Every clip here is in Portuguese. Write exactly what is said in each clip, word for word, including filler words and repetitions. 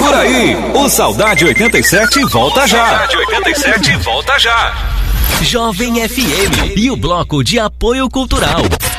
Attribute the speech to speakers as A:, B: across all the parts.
A: Segura aí, o Saudade oitenta e sete volta já. Saudade oitenta e sete volta já.
B: Jovem F M e o Bloco de Apoio Cultural.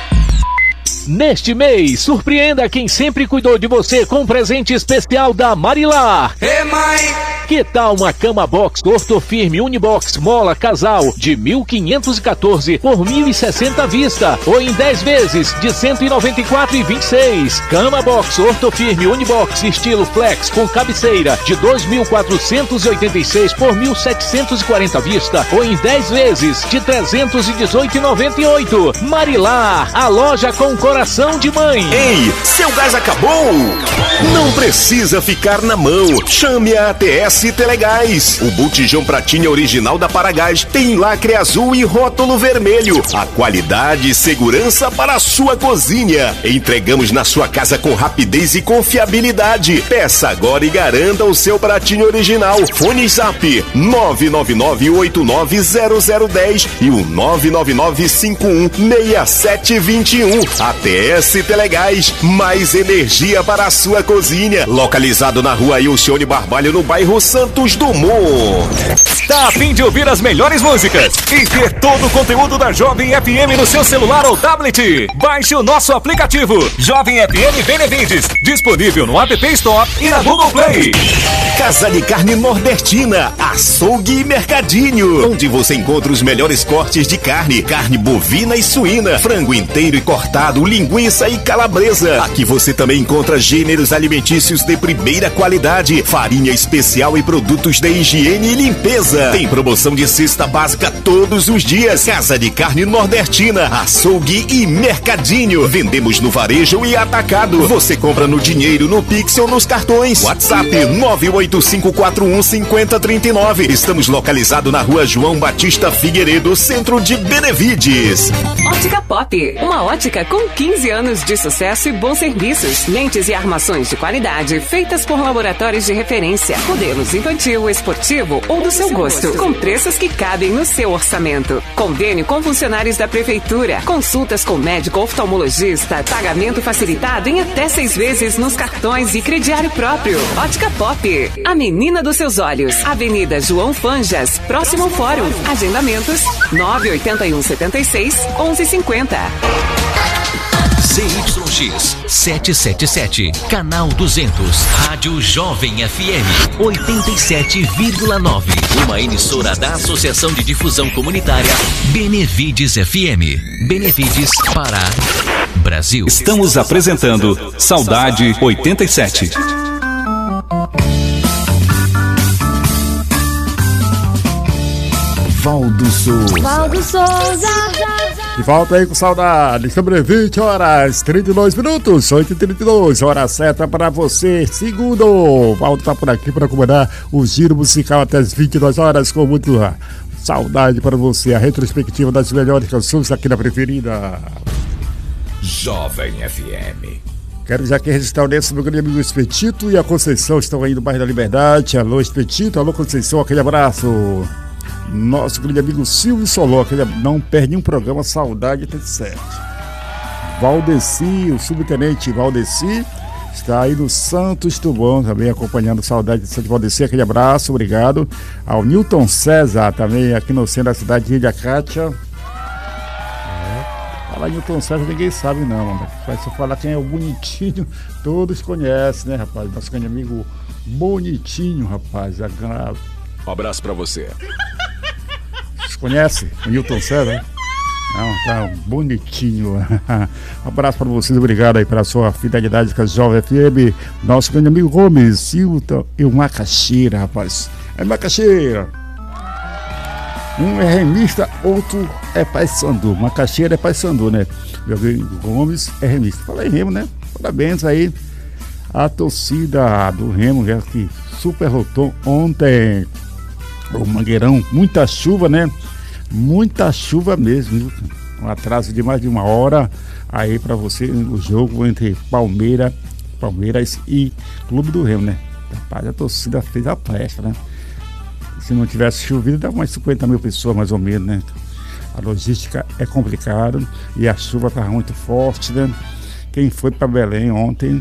C: Neste mês, surpreenda quem sempre cuidou de você com um presente especial da Marilar.
D: Hey, mãe!
C: Que tal uma cama box Ortofirme Unibox Mola Casal de mil quinhentos e quatorze por mil e sessenta à vista ou em dez vezes de cento e noventa e quatro reais e vinte e seis centavos. Cama box Ortofirme Unibox estilo Flex com cabeceira de dois mil quatrocentos e oitenta e seis por mil setecentos e quarenta à vista ou em dez vezes de trezentos e dezoito reais e noventa e oito centavos. Marilar, a loja com coração de mãe.
E: Ei, seu gás acabou? Não precisa ficar na mão. Chame a A T S Telegás. O botijão pratinha original da Paragás tem lacre azul e rótulo vermelho. A qualidade e segurança para a sua cozinha. Entregamos na sua casa com rapidez e confiabilidade. Peça agora e garanta o seu pratinho original. Fone Zap nove nove nove oito nove zero zero um zero e o nove nove nove cinco um seis sete dois um. A T S Telegás, mais energia para a sua cozinha. Localizado na rua Ilcione Barbalho, no bairro Santos Dumont.
A: Tá a fim de ouvir as melhores músicas e ter todo o conteúdo da Jovem F M no seu celular ou tablet? Baixe o nosso aplicativo Jovem F M Benevides, disponível no App Store e na Google Play.
E: Casa de Carne Nordestina, Açougue e Mercadinho, onde você encontra os melhores cortes de carne, carne bovina e suína, frango inteiro e cortado, linguiça e calabresa. Aqui você também encontra gêneros alimentícios de primeira qualidade, farinha especial e produtos de higiene e limpeza. Tem promoção de cesta básica todos os dias. Casa de Carne Nordestina, Açougue e Mercadinho. Vendemos no varejo e atacado. Você compra no dinheiro, no Pix ou nos cartões. WhatsApp nove oito cinco quatro um cinco zero três nove. Estamos localizados na rua João Batista Figueiredo, centro de Benevides.
F: Ótica Pop, uma ótica com quinze anos de sucesso e bons serviços. Lentes e armações de qualidade feitas por laboratórios de referência. Modelos infantil, esportivo ou do seu gosto, com preços que cabem no seu orçamento. Convênio com funcionários da prefeitura, consultas com médico oftalmologista, pagamento facilitado em até seis vezes nos cartões e crediário próprio. Ótica Pop, a menina dos seus olhos. Avenida João Fanjas, próximo ao Fórum. Agendamentos nove oito um sete seis, onze cinquenta.
B: Z Y X setecentos e setenta e sete, canal duzentos, Rádio Jovem F M oitenta e sete vírgula nove, uma emissora da Associação de Difusão Comunitária Benevides F M. Benevides, Pará, Brasil.
A: Estamos apresentando Saudade oitenta e sete.
G: Valdo Souza.
H: Valdo Souza.
G: E volta aí com saudade. Sobre vinte horas, trinta e dois minutos, oito e trinta e dois, hora certa para você. Segundo, Valdo tá por aqui para acompanhar o giro musical até as vinte e duas horas com muito saudade para você. A retrospectiva das melhores canções aqui na Preferida.
I: Jovem F M.
G: Quero já que registrar o nesse meu grande amigo Expetito e a Conceição estão aí no bairro da Liberdade. Alô Expetito, alô Conceição, aquele abraço. Nosso grande amigo Silvio Soló, que não perde um programa, Saudade oitenta e sete. Valdeci, o subtenente Valdeci, está aí no Santos Dumont, também acompanhando Saudade oitenta e sete. Valdeci, aquele abraço, obrigado. Ao Newton César, também aqui no centro da cidade de Ilha Cátia. É. Falar Newton César ninguém sabe não, mano. Vai só falar quem é o Bonitinho, todos conhecem, né, rapaz? Nosso grande amigo Bonitinho, rapaz.
I: Um abraço pra você.
G: Vocês conhecem o Newton César? Não, tá bonitinho. Um abraço para vocês, obrigado aí pela sua fidelidade com a Jovem F M. Nosso grande amigo Gomes, Silton e o Macaxeira, rapaz. É Macaxeira. Um é remista, outro é Paysandu. Macaxeira é Paysandu, né? Meu amigo Gomes é remista. Falei Remo, né? Parabéns aí. A torcida do Remo, que super lotou ontem. O Mangueirão, muita chuva, né? Muita chuva mesmo, viu? Um atraso de mais de uma hora aí para você, o jogo entre Palmeiras, Palmeiras e Clube do Remo, né? Rapaz, a torcida fez a festa, né? Se não tivesse chovido, dá umas cinquenta mil pessoas mais ou menos, né? A logística é complicada e a chuva estava muito forte, né? Quem foi para Belém ontem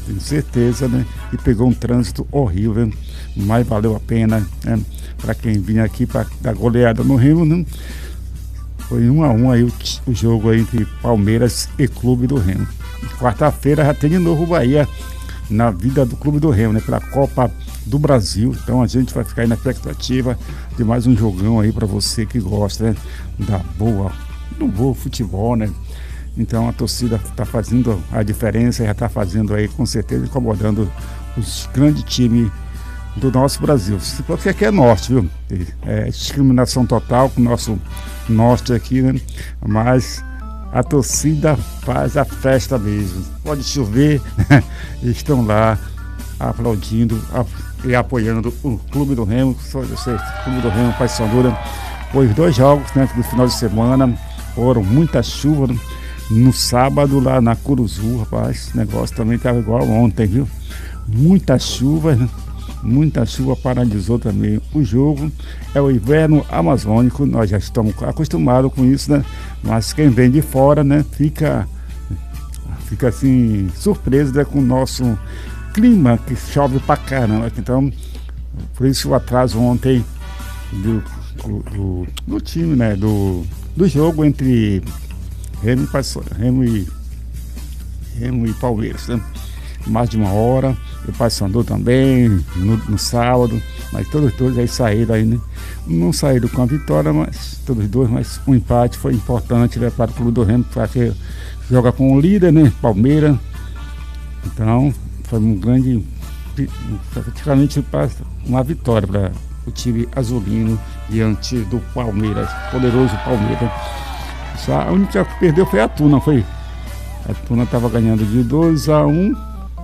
G: tenho certeza, né? E pegou um trânsito horrível, né? Mas valeu a pena, né? Para quem vinha aqui para dar goleada no Remo, né? Foi um a um aí o, o jogo aí entre Palmeiras e Clube do Remo. Quarta-feira já tem de novo o Bahia na vida do Clube do Remo, né? Pela Copa do Brasil. Então a gente vai ficar aí na expectativa de mais um jogão aí para você que gosta, né? Da boa, do bom futebol, né? Então a torcida está fazendo a diferença, já está fazendo aí com certeza, incomodando os grandes times do nosso Brasil. Porque aqui é norte, viu? É discriminação total com o nosso norte aqui, né? Mas a torcida faz a festa mesmo. Pode chover, estão lá aplaudindo e apoiando o Clube do Remo. Eu sei, o Clube do Remo Paysandu, foi os dois jogos, né, do final de semana, foram muita chuva, né? No sábado lá na Curuzu, rapaz, o negócio também estava igual ontem, viu? Muita chuva, né? Muita chuva paralisou também o jogo. É o inverno amazônico, nós já estamos acostumados com isso, né? Mas quem vem de fora, né, fica, fica assim, surpreso, né, com o nosso clima, que chove pra caramba. Então, por isso o atraso ontem do, do, do time, né, do, do jogo entre Remo e, Remo e, Remo e Palmeiras, né? Mais de uma hora. O Paysandu também, no, no sábado, mas todos dois aí saíram aí, né? Não saíram com a vitória, mas todos dois, mas um empate foi importante, né, para o Clube do Remo, porque joga com o líder, né? Palmeiras. Então, foi um grande, praticamente uma vitória para o time azulino diante do Palmeiras, poderoso Palmeiras. Só a única que perdeu foi a Tuna, foi. A Tuna estava ganhando de dois a um.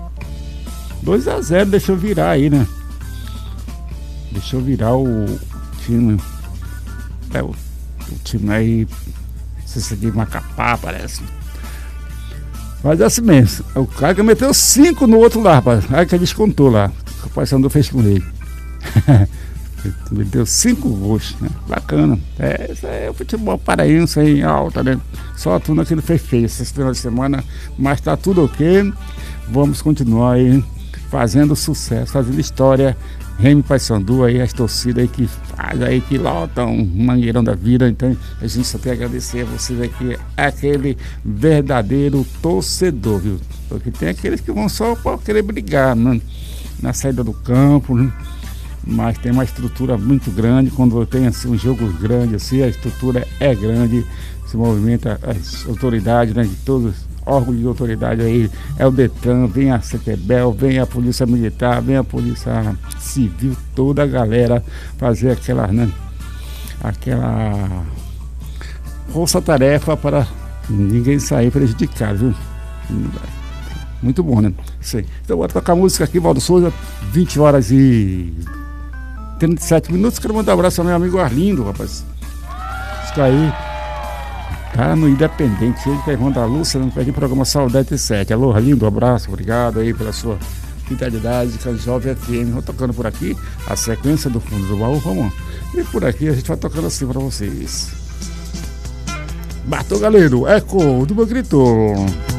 G: dois a zero, deixou virar aí, né? Deixou virar o time. É, o, o time aí. Não sei se é de Macapá, parece. Mas é assim mesmo. O cara que meteu cinco no outro lá, rapaz. Aí que descontou lá. O Paysandu fez com ele. Meteu cinco gols, né? Bacana. É, isso é o futebol paraense aí em alta, né? Só a turma que ele fez feio esse final de semana. Mas tá tudo ok. Vamos continuar aí fazendo sucesso, fazendo história. Remo e Paysandu aí, as torcidas aí que faz aí, que lotam um mangueirão da vida. Então a gente só tem a agradecer a vocês aqui, aquele verdadeiro torcedor, viu? Porque tem aqueles que vão só para querer brigar, né? Na saída do campo, né? Mas tem uma estrutura muito grande. Quando tem assim, um jogo grande assim, a estrutura é grande, se movimenta as autoridades, né, de todos órgãos de autoridade aí, é o Detran, vem a CETEBEL, vem a Polícia Militar, vem a Polícia Civil, toda a galera fazer aquela, né, aquela força-tarefa para ninguém sair prejudicado, viu? Muito bom, né? Isso aí. Então vou tocar a música aqui, Valdo Souza, vinte horas e trinta e sete minutos. Quero mandar um abraço ao meu amigo Arlindo, rapaz. Está aí. Tá no Independente, ele que é irmão da Lúcia, não perde o programa Saudade sete. Alô, Arlindo, um abraço, obrigado aí pela sua fidelidade com a Jovem F M. Vou tocando por aqui a sequência do fundo do baú, vamos. E por aqui a gente vai tocando assim para vocês. Bartô Galero, Eco do meu grito.